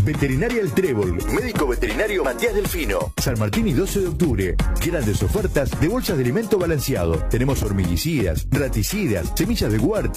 Veterinaria El Trébol, Médico Veterinario Matías Delfino, San Martín y 12 de octubre. Grandes ofertas de bolsas de alimento balanceado. Tenemos hormiguicidas, raticidas, semillas de huerta.